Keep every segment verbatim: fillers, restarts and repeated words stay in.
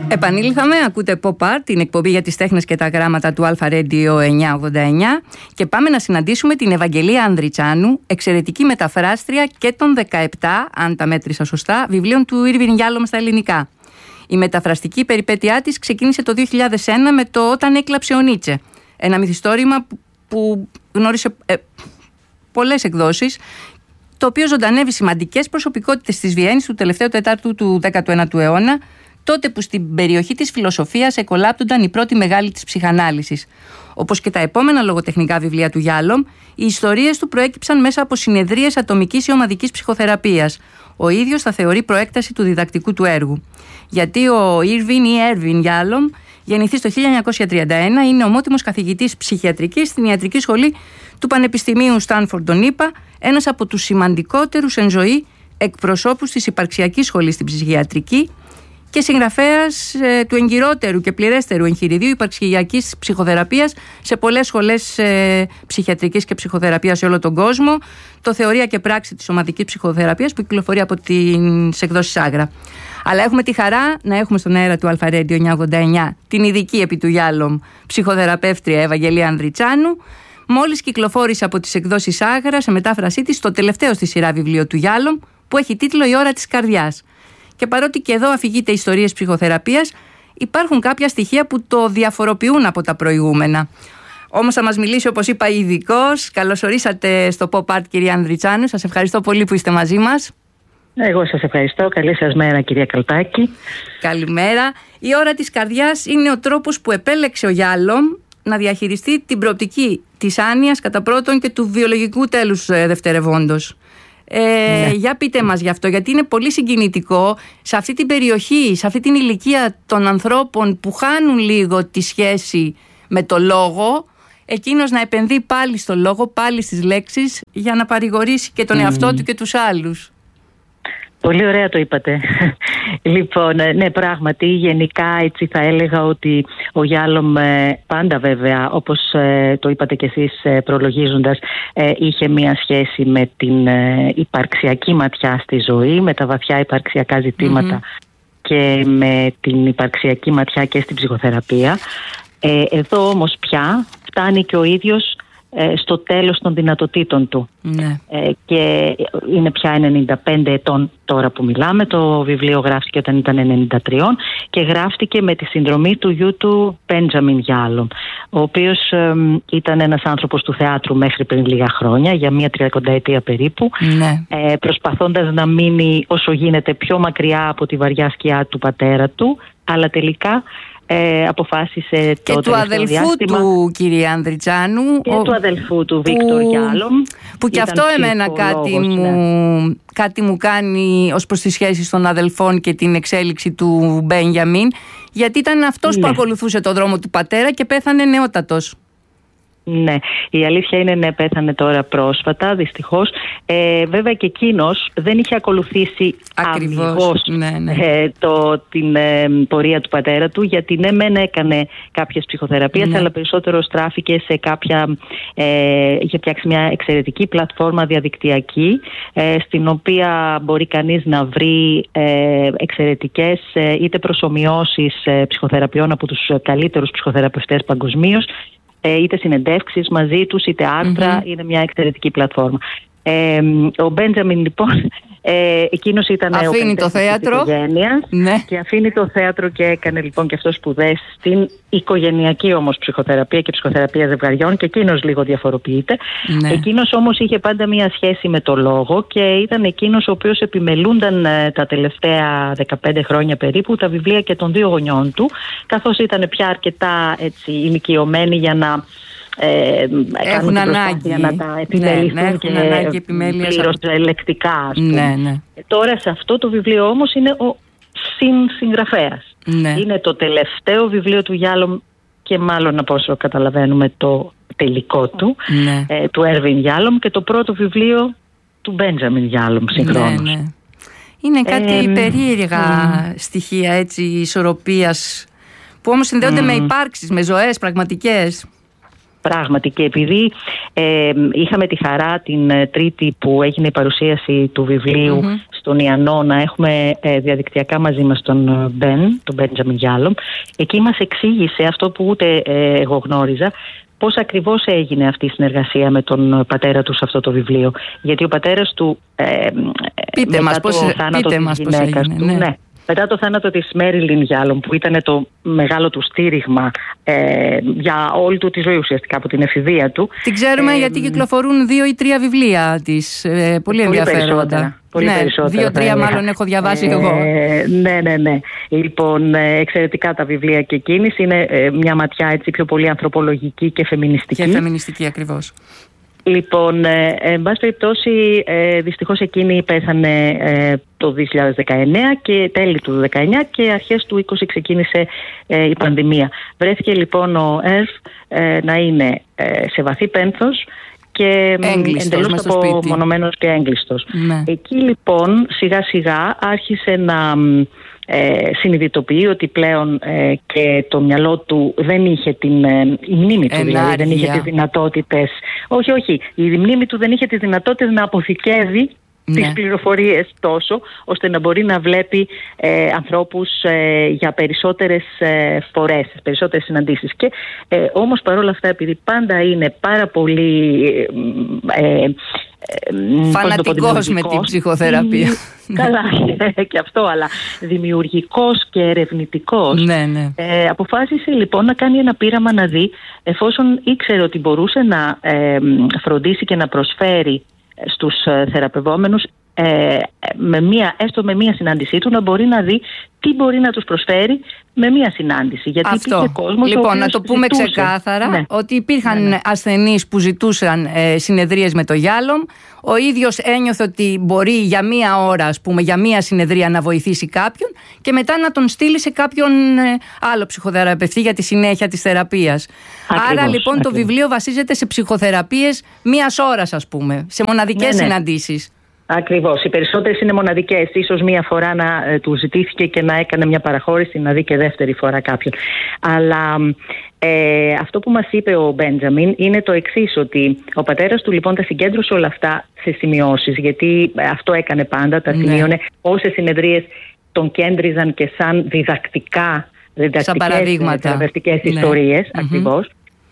Επανήλθαμε, ακούτε Pop Art, την εκπομπή για τις τέχνες και τα γράμματα του Alpha Radio εννιακόσια ογδόντα εννιά, και πάμε να συναντήσουμε την Ευαγγελία Ανδριτσάνου, εξαιρετική μεταφράστρια και των δεκαεπτά, αν τα μέτρησα σωστά, βιβλίων του Irving Yalom στα ελληνικά. Η μεταφραστική περιπέτειά της ξεκίνησε το δύο χιλιάδες ένα με το «Όταν έκλαψε ο Νίτσε», ένα μυθιστόρημα που γνώρισε ε, πολλές εκδόσεις, το οποίο ζωντανεύει σημαντικές προσωπικότητες της Βιέννης του τελευταίου τετάρτου του δέκατου ένατου αιώνα, τότε που στην περιοχή της φιλοσοφίας εκολάπτονταν οι πρώτοι μεγάλοι της ψυχανάλυσης. Όπως και τα επόμενα λογοτεχνικά βιβλία του Γιάλομ, οι ιστορίες του προέκυψαν μέσα από συνεδρίες ατομικής ή ομαδικής ψυχοθεραπείας. Ο ίδιος θα θεωρεί προέκταση του διδακτικού του έργου. Γιατί ο Irving ή Ervin Yalom, γεννηθής το χίλια εννιακόσια τριάντα ένα, είναι ομότιμος καθηγητής ψυχιατρικής στην ιατρική σχολή του Πανεπιστημίου Στάνφορντ των ΗΠΑ, ένας από τους σημαντικότερους εν ζωή εκπροσώπους της υπαρξιακής σχολής στην ψυχιατρική και συγγραφέας ε, του εγκυρότερου και πληρέστερου εγχειριδίου υπαρξιακής ψυχοθεραπείας σε πολλές σχολές ε, ψυχιατρικής και ψυχοθεραπείας σε όλο τον κόσμο. Το Θεωρία και Πράξη της Ομαδικής Ψυχοθεραπείας, που κυκλοφορεί από τις εκδόσεις Άγρα. Αλλά έχουμε τη χαρά να έχουμε στον αέρα του Alpha Radio εννιακόσια ογδόντα εννιά την ειδική επί του Γιάλομ ψυχοθεραπεύτρια Ευαγγελία Ανδριτσάνου. Μόλις κυκλοφόρησε από τις εκδόσεις Άγρα σε μετάφρασή της το τελευταίο στη σειρά βιβλίο του Γιάλομ, που έχει τίτλο «Η ώρα της καρδιάς». Και παρότι και εδώ αφηγείται ιστορίες ψυχοθεραπείας, υπάρχουν κάποια στοιχεία που το διαφοροποιούν από τα προηγούμενα. Όμως θα μας μιλήσει, όπως είπα, ειδικός. Καλώς ορίσατε στο Pop Art, κυρία Ανδριτσάνου. Σας ευχαριστώ πολύ που είστε μαζί μας. Εγώ σας ευχαριστώ. Καλή σας μέρα, κυρία Καλτάκη. Καλημέρα. Η ώρα της καρδιάς είναι ο τρόπος που επέλεξε ο Γιάλομ να διαχειριστεί την προοπτική της άνοιας κατά πρώτον και του βιολογικού τέλους δευτερευόντος. Ε, ναι. Για πείτε μας γι' αυτό, γιατί είναι πολύ συγκινητικό σε αυτή την περιοχή, σε αυτή την ηλικία των ανθρώπων που χάνουν λίγο τη σχέση με το λόγο, εκείνος να επενδύει πάλι στο λόγο, πάλι στις λέξεις, για να παρηγορήσει και τον mm. εαυτό του και τους άλλους. Πολύ ωραία το είπατε. Λοιπόν, ναι, πράγματι, γενικά έτσι θα έλεγα ότι ο Γιάλομ πάντα, βέβαια, όπως το είπατε κι εσείς προλογίζοντας, είχε μία σχέση με την υπαρξιακή ματιά στη ζωή, με τα βαθιά υπαρξιακά ζητήματα mm-hmm. και με την υπαρξιακή ματιά και στην ψυχοθεραπεία. Εδώ όμως πια φτάνει και ο ίδιος στο τέλος των δυνατοτήτων του. Ναι. Ε, και είναι πια ενενήντα πέντε ετών τώρα που μιλάμε. Το βιβλίο γράφτηκε όταν ήταν ενενήντα τρία και γράφτηκε με τη συνδρομή του γιού του Μπέντζαμιν Γιάλομ, ο οποίος ε, ήταν ένας άνθρωπος του θεάτρου μέχρι πριν λίγα χρόνια, για μία τριακονταετία περίπου, ναι. ε, προσπαθώντας να μείνει όσο γίνεται πιο μακριά από τη βαριά σκιά του πατέρα του, αλλά τελικά Ε, αποφάσισε και το του αδελφού διάστημα, του, κυρία Ανδριτσάνου, και ο, του αδελφού του Βίκτορ Γιάλομ, που και αυτό εμένα κάτι μου, ναι. κάτι μου κάνει ως προς τις σχέσεις των αδελφών και την εξέλιξη του Μπένιαμιν, γιατί ήταν αυτός ναι. που ακολουθούσε το δρόμο του πατέρα και πέθανε νεότατος. Ναι, η αλήθεια είναι ναι, πέθανε τώρα πρόσφατα, δυστυχώς. Ε, βέβαια και εκείνος δεν είχε ακολουθήσει αμυγός ναι, ναι. ε, το, την ε, πορεία του πατέρα του, γιατί ναι μεν έκανε κάποιες ψυχοθεραπείες, ναι. αλλά περισσότερο στράφηκε σε κάποια, ε, είχε φτιάξει μια εξαιρετική πλατφόρμα διαδικτυακή, ε, στην οποία μπορεί κανείς να βρει ε, εξαιρετικές ε, είτε προσομοιώσεις ε, ψυχοθεραπείων από τους καλύτερους ψυχοθεραπευτές παγκοσμίως, είτε συνεντεύξεις μαζί τους, είτε άρθρα, mm-hmm. είναι μια εξαιρετική πλατφόρμα. Ε, ο Μπέντζαμιν λοιπόν, ε, εκείνος ήταν αφήνει ο το θέατρο της οικογένειας ναι. και αφήνει το θέατρο και έκανε λοιπόν και αυτό σπουδές στην οικογενειακή όμως ψυχοθεραπεία και ψυχοθεραπεία ζευγαριών, και εκείνος λίγο διαφοροποιείται. Ναι. Εκείνος όμως είχε πάντα μια σχέση με το λόγο και ήταν εκείνος ο οποίος επιμελούνταν ε, τα τελευταία δεκαπέντε χρόνια περίπου τα βιβλία και των δύο γονιών του, καθώς ήταν πια αρκετά έτσι, ηλικιωμένοι για να Ε, έχουν ανάγκη να τα επιμεληθούν ναι, ναι, και πλήρως ελεκτικά, ας πούμε. Ναι, ναι. Τώρα σε αυτό το βιβλίο όμως είναι ο συνσυγγραφέας. Ναι. Είναι το τελευταίο βιβλίο του Γιάλομ και μάλλον από όσο καταλαβαίνουμε το τελικό του, ναι. ε, του Ervin Yalom, και το πρώτο βιβλίο του Μπέντζαμιν Γιάλομ συγχρόνως. Ναι, ναι. Είναι κάτι ε, περίεργα ε, στοιχεία έτσι, ισορροπίας, που όμως συνδέονται mm. με υπάρξεις, με ζωές πραγματικές. Πράγματι, και επειδή ε, είχαμε τη χαρά την Τρίτη που έγινε η παρουσίαση του βιβλίου mm-hmm. στον Ιαννό να έχουμε ε, διαδικτυακά μαζί μας τον Μπεν, τον Μπέντζαμιν Γιάλομ, εκεί μας εξήγησε αυτό που ούτε ε, εγώ γνώριζα, πώς ακριβώς έγινε αυτή η συνεργασία με τον πατέρα του σε αυτό το βιβλίο. Γιατί ο πατέρας του ε, πείτε μετά μας, το πώς, θάνατο πείτε της μας γυναίκας πώς έγινε, του, ναι. ναι, μετά το θάνατο της Μέριλιν Γιάλομ, που ήταν το μεγάλο του στήριγμα ε, για όλη του τη ζωή ουσιαστικά από την εφηβεία του. Την ξέρουμε ε, γιατί κυκλοφορούν δύο ή τρία βιβλία της, ε, πολύ ενδιαφέροντα. Πολύ ναι, περισσότερα. Δύο-τρία μάλλον έχω διαβάσει ε, εγώ. Ναι, ναι, ναι. Λοιπόν, εξαιρετικά τα βιβλία και εκείνης. Είναι ε, μια ματιά έτσι πιο πολύ ανθρωπολογική και φεμινιστική. Και φεμινιστική ακριβώς. Λοιπόν, ε, εν πάση περιπτώσει, ε, δυστυχώς εκείνη πέθανε ε, το δύο χιλιάδες δεκαεννέα και τέλη του δεκαεννέα και αρχές του είκοσι ξεκίνησε ε, η πανδημία. Βρέθηκε λοιπόν ο Ερφ ε, να είναι ε, σε βαθύ πένθος και εντελώς απομονωμένος και έγκλειστος. Ναι. Εκεί λοιπόν σιγά σιγά άρχισε να ε, συνειδητοποιεί ότι πλέον ε, και το μυαλό του δεν είχε την ε, η μνήμη του, δηλαδή δεν είχε τις δυνατότητες. Όχι, όχι. Η μνήμη του δεν είχε τις δυνατότητες να αποθηκεύει ναι. τις πληροφορίες τόσο, ώστε να μπορεί να βλέπει ε, ανθρώπους ε, για περισσότερες ε, φορές, περισσότερες συναντήσεις. Και ε, όμως παρόλα αυτά, επειδή πάντα είναι πάρα πολύ ε, ε, φανατικός με την ψυχοθεραπεία. Καλά, και αυτό, αλλά δημιουργικός και ερευνητικός. Ναι, ναι. Ε, αποφάσισε λοιπόν να κάνει ένα πείραμα να δει, εφόσον ήξερε ότι μπορούσε να ε, φροντίσει και να προσφέρει στους θεραπευόμενους ε, με μία, έστω με μία συνάντησή του, να μπορεί να δει τι μπορεί να τους προσφέρει με μία συνάντηση. Γιατί αυτό. Κόσμος, λοιπόν, να το πούμε ζητούσε. ξεκάθαρα ναι. ότι υπήρχαν ναι, ναι. ασθενείς που ζητούσαν ε, συνεδρίες με το Γιάλομ. Ο ίδιος ένιωθε ότι μπορεί για μία ώρα, ας πούμε, για μία συνεδρία να βοηθήσει κάποιον και μετά να τον στείλει σε κάποιον ε, άλλο ψυχοθεραπευτή για τη συνέχεια της θεραπείας. Ακριβώς, Άρα λοιπόν ακριβώς. το βιβλίο βασίζεται σε ψυχοθεραπείες μίας ώρας, ας πούμε, σε μοναδικές ναι, ναι. συναντήσεις. Ακριβώς. Οι περισσότερες είναι μοναδικές. Ίσως μία φορά να ε, του ζητήθηκε και να έκανε μια παραχώρηση, να δει και δεύτερη φορά κάποιον. Αλλά ε, αυτό που μας είπε ο Μπέντζαμιν είναι το εξής, ότι ο πατέρας του λοιπόν τα συγκέντρωσε όλα αυτά σε σημειώσεις, γιατί αυτό έκανε πάντα, τα σημείωνε. Ναι. Όσες συνεδρίες τον κέντριζαν και σαν διδακτικά, διδακτικές θεραπευτικές ναι. ιστορίες, mm-hmm. ακριβώς.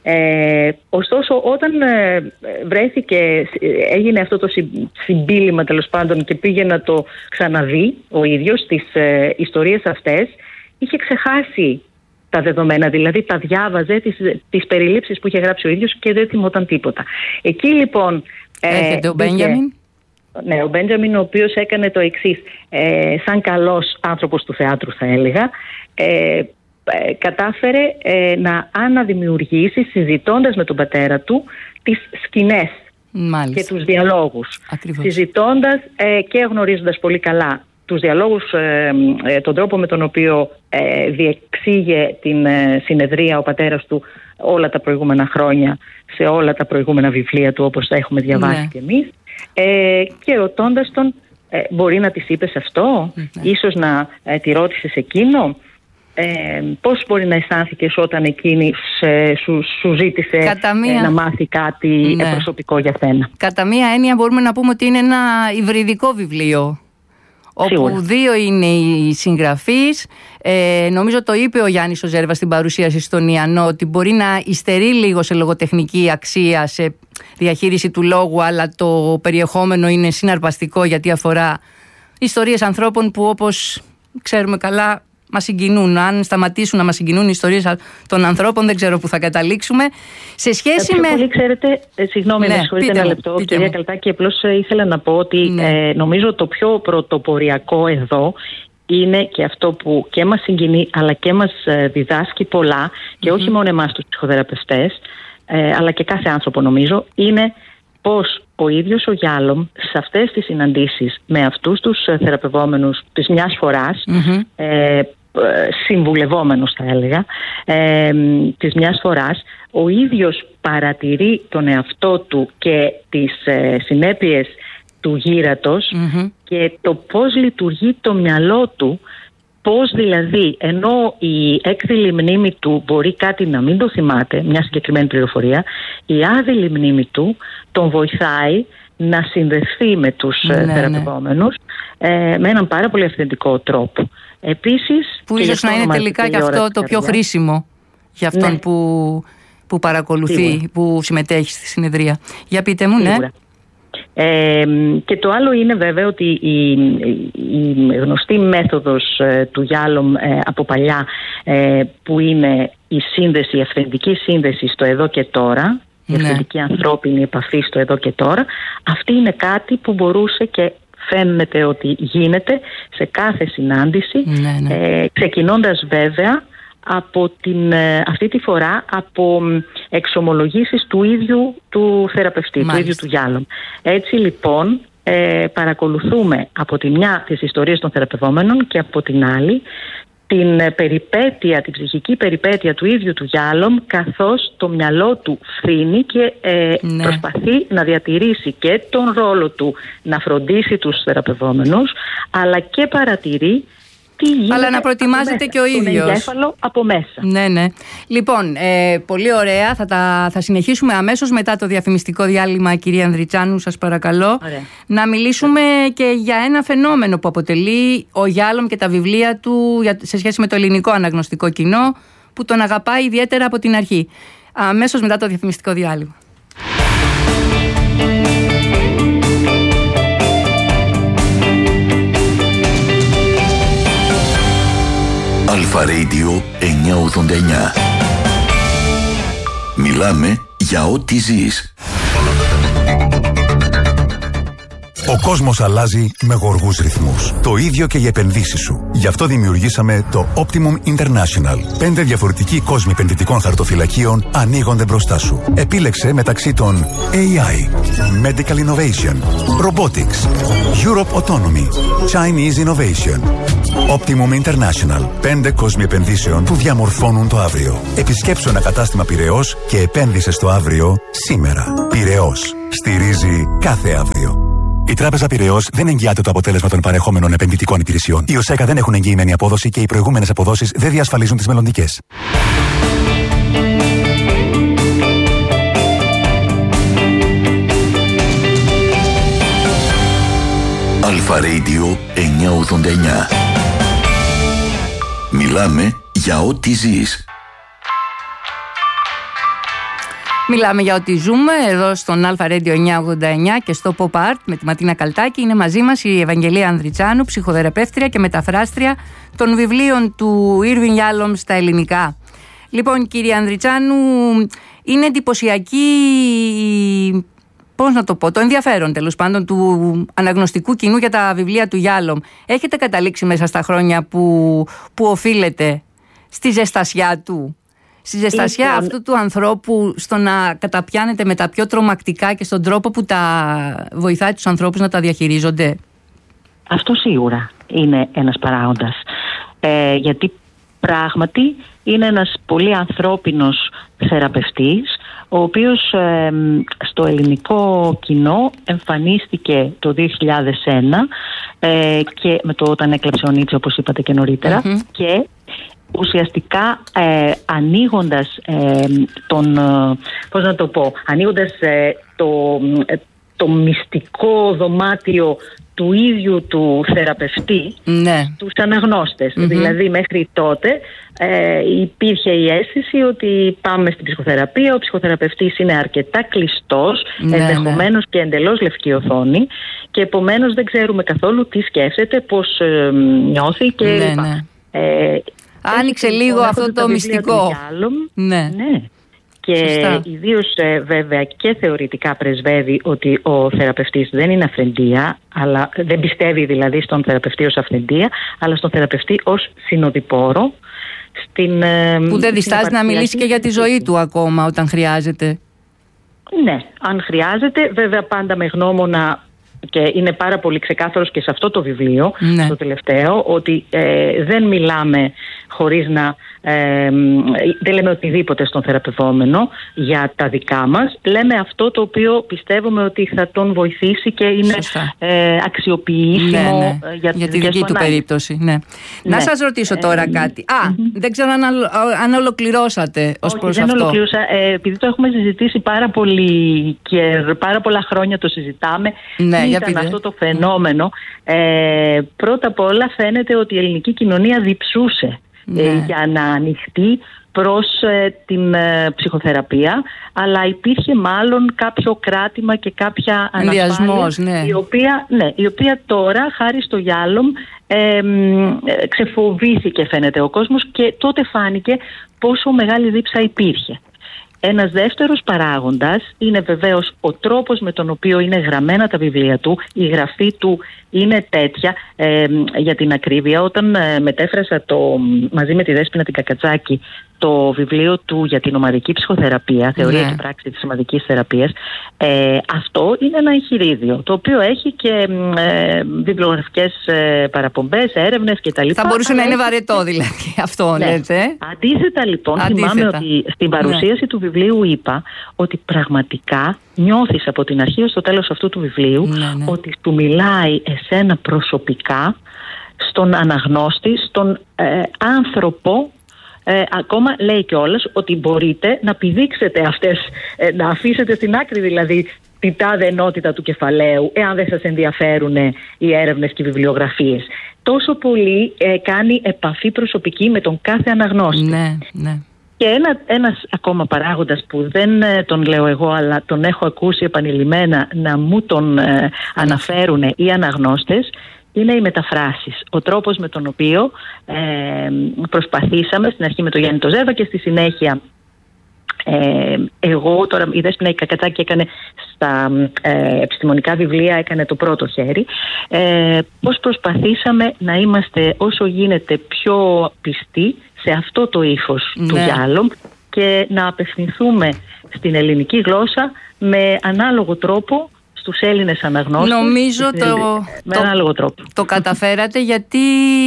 Ε, ωστόσο όταν ε, βρέθηκε, έγινε αυτό το συμπίλημα τέλος πάντων και πήγε να το ξαναδεί ο ίδιος τις ε, ιστορίες αυτές, είχε ξεχάσει τα δεδομένα, δηλαδή τα διάβαζε τις, τις περιλήψεις που είχε γράψει ο ίδιος και δεν θυμόταν τίποτα. Εκεί λοιπόν έρχεται ε, ο Μπέντζαμιν. Ναι, ο Μπέντζαμιν, ο οποίος έκανε το εξής, ε, σαν καλός άνθρωπος του θεάτρου θα έλεγα, ε, κατάφερε ε, να αναδημιουργήσει, συζητώντας με τον πατέρα του, τις σκηνές Μάλιστα. και τους διαλόγους. Ακριβώς. Συζητώντας ε, και γνωρίζοντας πολύ καλά τους διαλόγους, ε, ε, τον τρόπο με τον οποίο ε, διεξήγε την ε, συνεδρία ο πατέρας του όλα τα προηγούμενα χρόνια σε όλα τα προηγούμενα βιβλία του, όπως τα έχουμε διαβάσει ναι. και εμείς, ε, και ρωτώντας τον ε, μπορεί να της είπες αυτό, ναι. ίσως να ε, τη ρώτησες εκείνο. Ε, πώς μπορεί να αισθάνθηκες όταν εκείνη σε, σου, σου ζήτησε μία, ε, να μάθει κάτι ναι. προσωπικό για σένα. Κατά μία έννοια μπορούμε να πούμε ότι είναι ένα υβριδικό βιβλίο. Σίγουρα. Όπου δύο είναι οι συγγραφείς. Ε, νομίζω το είπε ο Γιάννης ο Ζέρβας στην παρουσίαση στον Ιαννό, ότι μπορεί να υστερεί λίγο σε λογοτεχνική αξία, σε διαχείριση του λόγου, αλλά το περιεχόμενο είναι συναρπαστικό γιατί αφορά ιστορίες ανθρώπων που, όπως ξέρουμε καλά, μας συγκινούν. Αν σταματήσουν να μας συγκινούν οι ιστορίες των ανθρώπων, δεν ξέρω που θα καταλήξουμε. Σε σχέση με. Πολύ ξέρετε, ε, συγγνώμη, ναι, με συγχωρείτε ένα λεπτό, κυρία Καλτάκη, απλώς ήθελα να πω ότι ναι. ε, νομίζω το πιο πρωτοποριακό εδώ είναι και αυτό που και μας συγκινεί, αλλά και μας διδάσκει πολλά, και mm-hmm. όχι μόνο εμάς τους ψυχοθεραπευτές, ε, αλλά και κάθε άνθρωπο νομίζω, είναι πώς ο ίδιος ο Γιάλομ σε αυτές τις συναντήσεις με αυτούς τους θεραπευόμενους της μιας φοράς, mm-hmm. ε, συμβουλευόμενους θα έλεγα, ε, της μιας φοράς, ο ίδιος παρατηρεί τον εαυτό του και τις ε, συνέπειες του γύρατος mm-hmm. και το πώς λειτουργεί το μυαλό του Πώς δηλαδή, ενώ η έκδηλη μνήμη του μπορεί κάτι να μην το θυμάται, μια συγκεκριμένη πληροφορία, η άδειλη μνήμη του τον βοηθάει να συνδεθεί με τους ναι, θεραπευόμενους ναι. ε, με έναν πάρα πολύ αυθεντικό τρόπο. Επίσης, που ίσως να είναι τελικά και αυτό το πιο χρήσιμο για αυτόν ναι. που, που παρακολουθεί, Σίγουρα. που συμμετέχει στη συνεδρία. Για πείτε μου, Σίγουρα. ναι. Ε, και το άλλο είναι βέβαια ότι η, η γνωστή μέθοδος ε, του Γιάλομ ε, από παλιά ε, που είναι η σύνδεση, η αυθεντική σύνδεση στο εδώ και τώρα, η αυθεντική ναι. ανθρώπινη επαφή στο εδώ και τώρα, αυτή είναι κάτι που μπορούσε και φαίνεται ότι γίνεται σε κάθε συνάντηση, ναι, ναι. Ε, ξεκινώντας βέβαια από την, αυτή τη φορά από εξομολογήσεις του ίδιου του θεραπευτή, Μάλιστα. του ίδιου του Γιάλομ. Έτσι λοιπόν ε, παρακολουθούμε από τη μια τις ιστορίες των θεραπευόμενων και από την άλλη την περιπέτεια, την ψυχική περιπέτεια του ίδιου του Γιάλομ, καθώς το μυαλό του φθήνει και ε, ναι. προσπαθεί να διατηρήσει και τον ρόλο του να φροντίσει τους θεραπευόμενους, αλλά και παρατηρεί τι γίνεται, αλλά να προετοιμάζεται και ο ίδιος. Τον εγκέφαλο από μέσα. Ναι, ναι. Λοιπόν, ε, πολύ ωραία. Θα, τα, θα συνεχίσουμε αμέσως μετά το διαφημιστικό διάλειμμα, κυρία Ανδριτσάνου, σας παρακαλώ. Ωραία. Να μιλήσουμε και για ένα φαινόμενο που αποτελεί ο Γιάλομ και τα βιβλία του σε σχέση με το ελληνικό αναγνωστικό κοινό, που τον αγαπάει ιδιαίτερα από την αρχή. Αμέσως μετά το διαφημιστικό διάλειμμα. Αλφα Radio εννιακόσια ογδόντα εννιά. Μιλάμε για ό,τι ζεις. Ο κόσμος αλλάζει με γοργούς ρυθμούς. Το ίδιο και οι επενδύσεις σου. Γι' αυτό δημιουργήσαμε το Optimum International. Πέντε διαφορετικοί κόσμοι επενδυτικών χαρτοφυλακίων ανοίγονται μπροστά σου. Επίλεξε μεταξύ των έι άι, Medical Innovation, Robotics, Europe Autonomy, Chinese Innovation. Optimum International. Πέντε κόσμοι επενδύσεων που διαμορφώνουν το αύριο. Επισκέψου ένα κατάστημα Πειραιώς και επένδυσε στο αύριο σήμερα. Πειραιώς. Στηρίζει κάθε αύριο. Η Τράπεζα Πειραιώς δεν εγγυάται το αποτέλεσμα των παρεχόμενων επενδυτικών υπηρεσιών. Οι ΟΣΕΚΑ δεν έχουν εγγυημένη απόδοση και οι προηγούμενες αποδόσεις δεν διασφαλίζουν τις μελλοντικές. Αλφα Radio εννιακόσια ογδόντα εννιά. Μιλάμε για ό,τι ζεις. Μιλάμε για ό,τι ζούμε εδώ στον Αλφα Radio εννιακόσια ογδόντα εννιά και στο Pop Art με τη Ματίνα Καλτάκη. Είναι μαζί μας η Ευαγγελία Ανδριτσάνου, ψυχοθεραπεύτρια και μεταφράστρια των βιβλίων του Irving Yalom στα ελληνικά. Λοιπόν, κύριε Ανδριτσάνου, είναι εντυπωσιακή, πώς να το πω, το ενδιαφέρον τέλος πάντων του αναγνωστικού κοινού για τα βιβλία του Yalom. Έχετε καταλήξει μέσα στα χρόνια που, που οφείλετε στη ζεστασιά του, στη ζεστασιά λοιπόν, αυτού του ανθρώπου, στο να καταπιάνετε με τα πιο τρομακτικά και στον τρόπο που τα βοηθάει τους ανθρώπους να τα διαχειρίζονται? Αυτό σίγουρα είναι ένας παράγοντας. Ε, γιατί πράγματι είναι ένας πολύ ανθρώπινος θεραπευτής, ο οποίος ε, στο ελληνικό κοινό εμφανίστηκε το δύο χιλιάδες ένα ε, και με το όταν έκλεψε ο Νίτσε, όπως είπατε και νωρίτερα, mm-hmm. και ουσιαστικά ε, ανοίγοντας ε, τον, ε, πώς να το πω, ανοίγοντας ε, το, ε, το μυστικό δωμάτιο του ίδιου του θεραπευτή, ναι. στους αναγνώστες. Mm-hmm. Δηλαδή μέχρι τότε ε, υπήρχε η αίσθηση ότι πάμε στην ψυχοθεραπεία, ο ψυχοθεραπευτής είναι αρκετά κλειστός, ναι, ενδεχομένως ναι. και εντελώς λευκή οθόνη, και επομένως δεν ξέρουμε καθόλου τι σκέφτεται, πώς ε, νιώθει και ναι, λοιπά. Ναι. Ε, Άνοιξε λίγο αυτό το μυστικό. Ναι. ναι. Και ιδίως ε, βέβαια και θεωρητικά πρεσβεύει ότι ο θεραπευτής δεν είναι αυθεντία, αλλά δεν πιστεύει δηλαδή στον θεραπευτή ως αυθεντία, αλλά στον θεραπευτή ως συνοδοιπόρο. Στην, ε, που δεν διστάζει να μιλήσει και για τη ζωή του ακόμα όταν χρειάζεται. Ναι, αν χρειάζεται, βέβαια πάντα με γνώμονα και είναι πάρα πολύ ξεκάθαρος και σε αυτό το βιβλίο, ναι. το τελευταίο, ότι ε, δεν μιλάμε χωρίς να ε, δεν λέμε οτιδήποτε στον θεραπευόμενο για τα δικά μας, λέμε αυτό το οποίο πιστεύουμε ότι θα τον βοηθήσει και είναι ε, αξιοποιήσιμο, ναι, ναι. για, για τη δική του ανάγκη. περίπτωση. Ναι. Ναι. Να σας ρωτήσω τώρα ε, κάτι. Α, mm-hmm. δεν ξέρω αν, αν ολοκληρώσατε ως προς δεν αυτό. Δεν ολοκλήρωσα, ε, επειδή το έχουμε συζητήσει πάρα πολύ και πάρα πολλά χρόνια το συζητάμε. Ναι, τι για ήταν πείτε. αυτό το φαινόμενο. Ε, πρώτα απ' όλα φαίνεται ότι η ελληνική κοινωνία διψούσε, ναι. ε, για να ανοιχτεί προς ε, την ε, ψυχοθεραπεία, αλλά υπήρχε μάλλον κάποιο κράτημα και κάποια ανασφάλεια, ναι. η, οποία, ναι, η οποία τώρα, χάρη στο Γιάλομ, ε, ε, ξεφοβήθηκε φαίνεται ο κόσμος, και τότε φάνηκε πόσο μεγάλη δίψα υπήρχε. Ένας δεύτερος παράγοντας είναι βεβαίως ο τρόπος με τον οποίο είναι γραμμένα τα βιβλία του. Η γραφή του είναι τέτοια, ε, για την ακρίβεια. Όταν ε, μετέφρασα το, μαζί με τη Δέσποινα την Κακατζάκη το βιβλίο του για την ομαδική ψυχοθεραπεία, θεωρία ναι. και πράξη της ομαδικής θεραπείας, ε, αυτό είναι ένα εγχειρίδιο, το οποίο έχει και ε, βιβλιογραφικές ε, παραπομπές, έρευνες κτλ. Θα μπορούσε να είναι βαρετό δηλαδή αυτό, ναι. λέτε. Αντίθετα λοιπόν, Αντίθετα. θυμάμαι ότι στην παρουσίαση ναι. του βιβλίου είπα ότι πραγματικά νιώθεις από την αρχή ως το τέλος αυτού του βιβλίου ναι, ναι. ότι του μιλάει εσένα προσωπικά, στον αναγνώστη, στον ε, άνθρωπο. Ε, ακόμα λέει κιόλας ότι μπορείτε να πηδήξετε αυτές, ε, να αφήσετε στην άκρη δηλαδή την τάδε ενότητα του κεφαλαίου, εάν δεν σας ενδιαφέρουν οι έρευνες και οι βιβλιογραφίες. Τόσο πολύ ε, κάνει επαφή προσωπική με τον κάθε αναγνώστη. Ναι, ναι. Και ένα, ένας ακόμα παράγοντας που δεν ε, τον λέω εγώ, αλλά τον έχω ακούσει επανειλημμένα να μου τον ε, αναφέρουν οι αναγνώστες, είναι οι μεταφράσεις. Ο τρόπος με τον οποίο ε, προσπαθήσαμε στην αρχή με τον Γιάννη το Ζέβα και στη συνέχεια ε, εγώ, τώρα η Δέσποινα η Κακατζάκη έκανε στα ε, επιστημονικά βιβλία, έκανε το πρώτο χέρι, ε, πώς προσπαθήσαμε να είμαστε όσο γίνεται πιο πιστοί σε αυτό το ύφος ναι. του Γιάλομ και να απευθυνθούμε στην ελληνική γλώσσα με ανάλογο τρόπο στους Έλληνες αναγνώστες. Νομίζω το, με το, ανάλογο τρόπο. το καταφέρατε, γιατί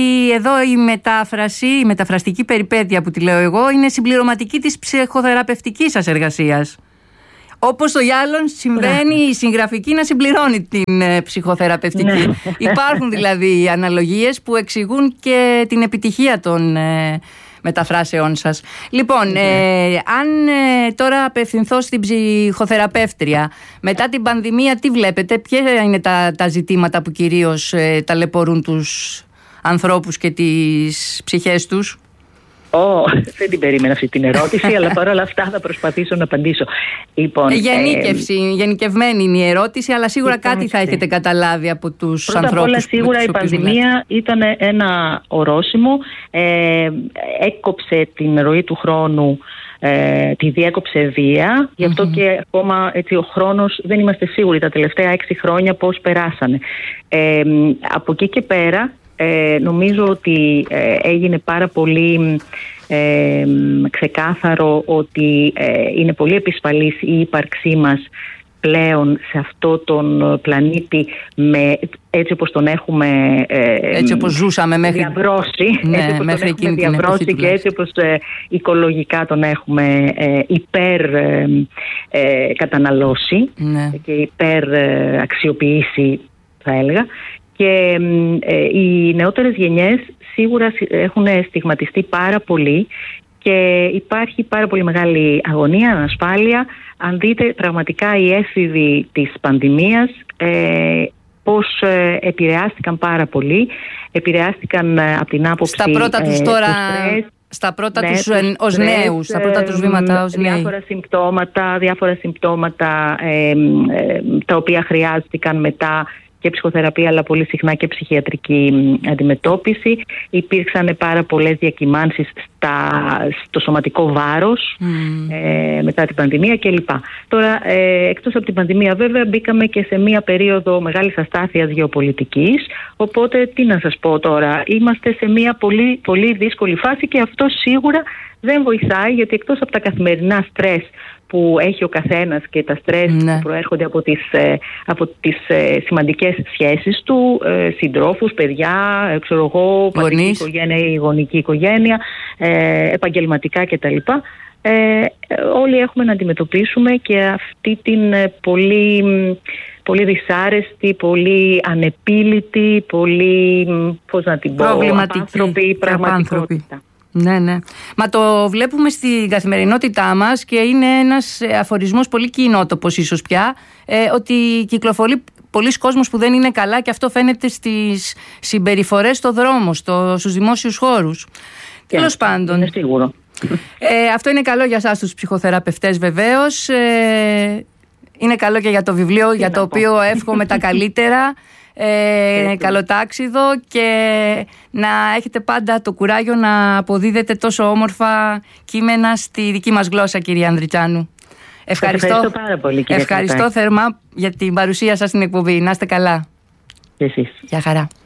εδώ η μετάφραση, η μεταφραστική περιπέτεια που τη λέω εγώ, είναι συμπληρωματική της ψυχοθεραπευτικής σας εργασίας. Όπως στο Γιάλον συμβαίνει η συγγραφική να συμπληρώνει την ε, ψυχοθεραπευτική. Υπάρχουν δηλαδή αναλογίες που εξηγούν και την επιτυχία των ε, μεταφράσεών σας. Λοιπόν, ε, αν ε, τώρα απευθυνθώ στην ψυχοθεραπεύτρια, μετά την πανδημία τι βλέπετε, ποια είναι τα, τα ζητήματα που κυρίως ε, ταλαιπωρούν τους ανθρώπους και τις ψυχές τους? Oh, δεν την περίμενα αυτή την ερώτηση, αλλά παρόλα αυτά θα προσπαθήσω να απαντήσω. Λοιπόν, Γενίκευση, ε, γενικευμένη είναι η ερώτηση, αλλά σίγουρα λοιπόν, κάτι θα έχετε καταλάβει από τους πρώτα ανθρώπους. Πρώτα απ' όλα, σίγουρα η πανδημία ήταν ένα ορόσημο. Ε, έκοψε την ροή του χρόνου, ε, τη διέκοψε βία. Γι' αυτό mm-hmm. και ακόμα έτσι, ο χρόνος δεν είμαστε σίγουροι τα τελευταία έξι χρόνια πώς περάσανε. Ε, από εκεί και πέρα, Ε, νομίζω ότι ε, έγινε πάρα πολύ ε, ξεκάθαρο ότι ε, είναι πολύ επισφαλής η ύπαρξή μας πλέον σε αυτό τον πλανήτη, με, έτσι όπως τον έχουμε ε, έτσι όπως ζούσαμε μέχρι, διαβρώσει, ναι, έτσι όπως μέχρι τον έχουμε διαβρώσει και έτσι όπως ε, οικολογικά τον έχουμε ε, υπερ ε, ε, καταναλώσει ναι. και υπερ ε, αξιοποιήσει, θα έλεγα. Και ε, οι νεότερες γενιές σίγουρα έχουν στιγματιστεί πάρα πολύ και υπάρχει πάρα πολύ μεγάλη αγωνία, ανασφάλεια. Αν δείτε πραγματικά οι έφηβοι της πανδημίας ε, πώς ε, επηρεάστηκαν πάρα πολύ, επηρεάστηκαν ε, από την άποψη στα πρώτα τους τώρα... Στρες, στα πρώτα ναι, τους ε, ως νέους, στα πρώτα τους βήματα ως νέοι. Διάφορα συμπτώματα, διάφορα συμπτώματα ε, ε, τα οποία χρειάστηκαν μετά και ψυχοθεραπεία, αλλά πολύ συχνά και ψυχιατρική αντιμετώπιση. Υπήρξαν πάρα πολλές διακυμάνσεις στα, στο σωματικό βάρος mm. ε, μετά την πανδημία κλπ. Τώρα, ε, εκτός από την πανδημία βέβαια, μπήκαμε και σε μία περίοδο μεγάλης αστάθειας γεωπολιτικής, οπότε τι να σας πω τώρα, είμαστε σε μία πολύ, πολύ δύσκολη φάση και αυτό σίγουρα δεν βοηθάει, γιατί εκτός από τα καθημερινά στρες που έχει ο καθένας και τα στρες ναι. που προέρχονται από τις, από τις σημαντικές σχέσεις του, συντρόφους, παιδιά, ξέρω εγώ, πατρική οικογένεια ή γονική οικογένεια, επαγγελματικά κτλ. Ε, όλοι έχουμε να αντιμετωπίσουμε και αυτή την πολύ, πολύ δυσάρεστη, πολύ ανεπίλητη, πολύ, πώς να την πω, απάνθρωπη πραγματικότητα. Ναι, ναι. Μα το βλέπουμε στην καθημερινότητά μας και είναι ένας αφορισμός πολύ κοινότοπος ίσως πια, ε, ότι κυκλοφορεί πολλοί κόσμος που δεν είναι καλά και αυτό φαίνεται στις συμπεριφορές στο δρόμο, στο, στους δημόσιους χώρους. Τέλος πάντων. Είναι σίγουρο. Ε, αυτό είναι καλό για εσάς τους ψυχοθεραπευτές βεβαίως. Ε, είναι καλό και για το βιβλίο, για το οποίο εύχομαι τα καλύτερα. Ε, καλοτάξιδο και να έχετε πάντα το κουράγιο να αποδίδετε τόσο όμορφα κείμενα στη δική μας γλώσσα, κυρία Ανδριτσάνου. Ευχαριστώ, ευχαριστώ πάρα πολύ, κύριε Ευχαριστώ θερμά για την παρουσία σας στην εκπομπή. Να είστε καλά. Και εσείς. Γεια χαρά.